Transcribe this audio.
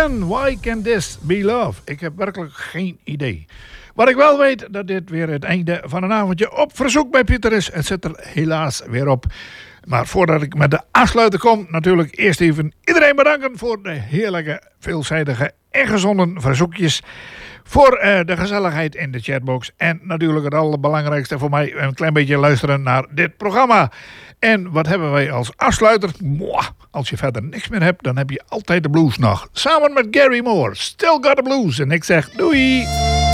En Why Can This Be Love? Ik heb werkelijk geen idee. Wat ik wel weet, dat dit weer het einde van een avondje op verzoek bij Pieter is. Het zit er helaas weer op. Maar voordat ik met de afsluiter kom, natuurlijk eerst even iedereen bedanken voor de heerlijke, veelzijdige en gezonde verzoekjes. Voor de gezelligheid in de chatbox. En natuurlijk het allerbelangrijkste voor mij, een klein beetje luisteren naar dit programma. En wat hebben wij als afsluiter? Als je verder niks meer hebt, dan heb je altijd de blues nog. Samen met Gary Moore, Still Got the Blues. En ik zeg doei!